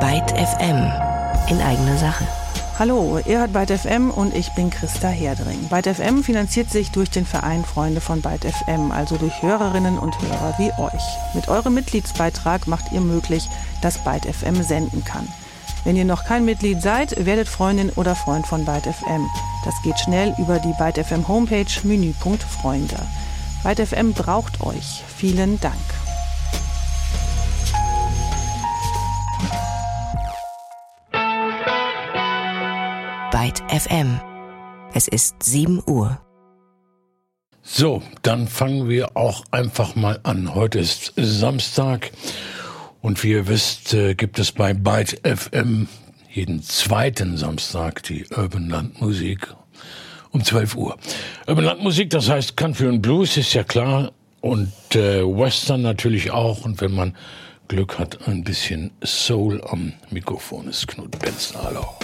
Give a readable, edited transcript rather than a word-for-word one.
Byte FM in eigener Sache. Hallo, ihr hört Byte FM und ich bin Christa Herdring. Byte FM finanziert sich durch den Verein Freunde von Byte FM, also durch Hörerinnen und Hörer wie euch. Mit eurem Mitgliedsbeitrag macht ihr möglich, dass Byte FM senden kann. Wenn ihr noch kein Mitglied seid, werdet Freundin oder Freund von Byte FM. Das geht schnell über die Byte FM Homepage, Menüpunkt Freunde. Byte FM braucht euch. Vielen Dank. Byte FM. Es ist 7 Uhr. So, dann fangen wir auch einfach mal an. Heute ist Samstag und wie ihr wisst, gibt es bei Byte FM jeden zweiten Samstag die Urban Land Musik um 12 Uhr. Urban Land Musik, das heißt Country und Blues, ist ja klar, und Western natürlich auch, und wenn man Glück hat, ein bisschen Soul am Mikrofon ist Knut Benz. Hallo.